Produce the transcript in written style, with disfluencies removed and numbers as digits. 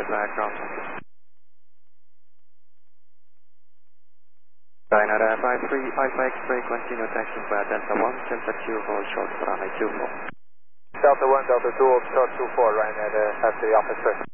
right background. Ryanair 5355 X-ray, continue taxiing via Delta 1, Delta 2, hold short for runway 24. Delta 1, Delta 2, hold short 24, Ryanair after the officer.